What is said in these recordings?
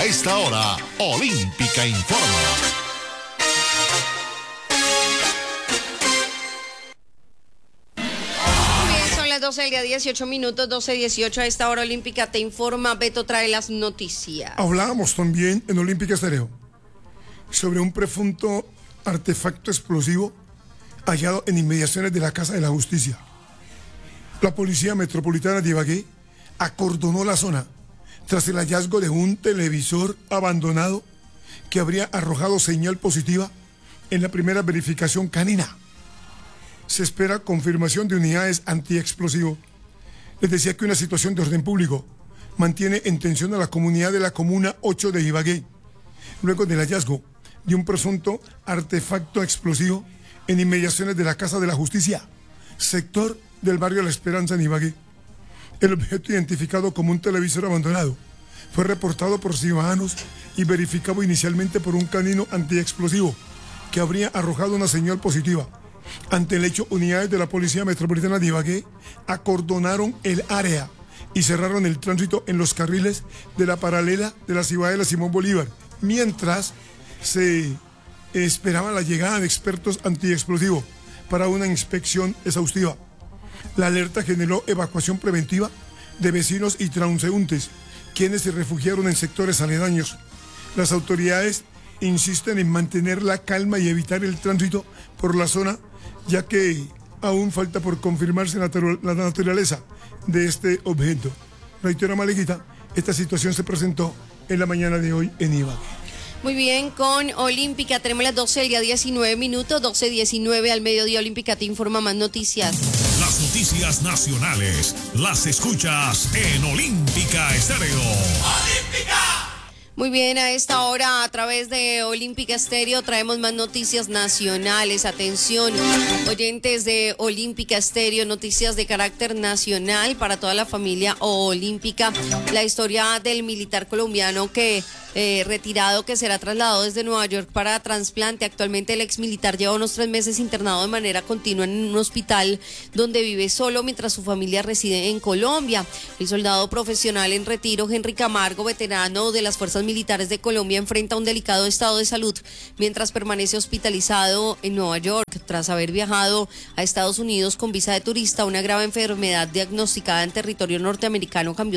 A esta hora, Olímpica Informa. Muy bien, son las 12 del día, 18 minutos, 12:18. A esta hora Olímpica te informa. Beto trae las noticias. Hablábamos también en Olímpica Estéreo sobre un presunto artefacto explosivo hallado en inmediaciones de la Casa de la Justicia. La Policía Metropolitana de Ibagué acordonó la zona tras el hallazgo de un televisor abandonado que habría arrojado señal positiva en la primera verificación canina. Se espera confirmación de unidades antiexplosivos. Les decía que una situación de orden público mantiene en tensión a la comunidad de la Comuna 8 de Ibagué, luego del hallazgo de un presunto artefacto explosivo en inmediaciones de la Casa de la Justicia, sector del barrio La Esperanza en Ibagué. El objeto, identificado como un televisor abandonado, fue reportado por ciudadanos y verificado inicialmente por un canino antiexplosivo que habría arrojado una señal positiva. Ante el hecho, unidades de la Policía Metropolitana de Ibagué acordonaron el área y cerraron el tránsito en los carriles de la paralela de la Ciudadela Simón Bolívar, mientras se esperaba la llegada de expertos antiexplosivos para una inspección exhaustiva. La alerta generó evacuación preventiva de vecinos y transeúntes, quienes se refugiaron en sectores aledaños. Las autoridades insisten en mantener la calma y evitar el tránsito por la zona, ya que aún falta por confirmarse la naturaleza de este objeto. Reitero, Malequita, esta situación se presentó en la mañana de hoy en Ibagué. Muy bien, con Olímpica tenemos las 12 del día, 19 minutos, 12:19 al mediodía. Olímpica te informa más noticias. Las noticias nacionales las escuchas en Olímpica Estéreo. ¡Olímpica! Muy bien, a esta hora a través de Olímpica Estéreo traemos más noticias nacionales. Atención, oyentes de Olímpica Estéreo, noticias de carácter nacional para toda la familia olímpica. La historia del militar colombiano retirado que será trasladado desde Nueva York para trasplante. Actualmente el ex militar lleva unos 3 meses internado de manera continua en un hospital donde vive solo mientras su familia reside en Colombia. El soldado profesional en retiro, Henry Camargo, veterano de las Fuerzas Militares de Colombia, enfrenta un delicado estado de salud mientras permanece hospitalizado en Nueva York tras haber viajado a Estados Unidos con visa de turista. Una grave enfermedad diagnosticada en territorio norteamericano cambió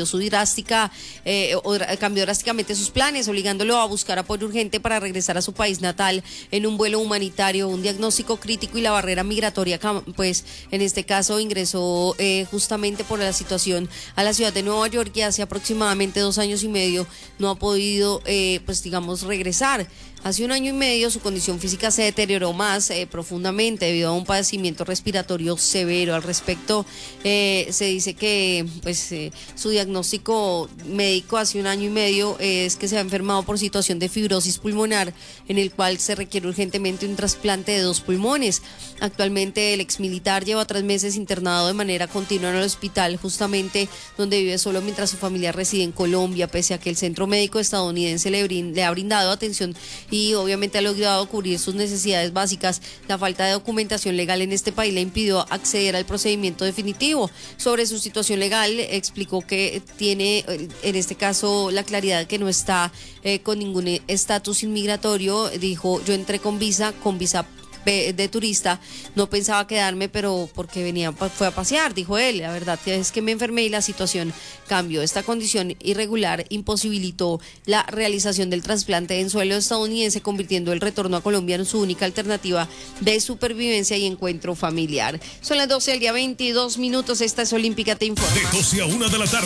drásticamente sus planes, obligándolo a buscar apoyo urgente para regresar a su país natal en un vuelo humanitario. Un diagnóstico crítico y la barrera migratoria, pues en este caso ingresó justamente por la situación a la ciudad de Nueva York, y hace aproximadamente 2 años y medio no ha podido regresar. Hace 1 año y medio su condición física se deterioró más profundamente debido a un padecimiento respiratorio severo. Al respecto, se dice que su diagnóstico médico hace 1 año y medio es que se ha enfermado por situación de fibrosis pulmonar, en el cual se requiere urgentemente un trasplante de 2 pulmones. Actualmente el exmilitar lleva 3 meses internado de manera continua en el hospital, justamente donde vive solo mientras su familia reside en Colombia, pese a que el centro médico estadounidense le ha brindado atención y obviamente ha logrado cubrir sus necesidades básicas. La falta de documentación legal en este país le impidió acceder al procedimiento definitivo. Sobre su situación legal, explicó que tiene en este caso la claridad que no está con ningún estatus inmigratorio. Dijo: yo entré con visa de turista, no pensaba quedarme, pero porque fue a pasear, dijo él. La verdad es que me enfermé y la situación cambió. Esta condición irregular imposibilitó la realización del trasplante en suelo estadounidense, convirtiendo el retorno a Colombia en su única alternativa de supervivencia y encuentro familiar. Son las 12 del día, 22 minutos. Esta es Olímpica te informa. De 12 a 1 de la tarde.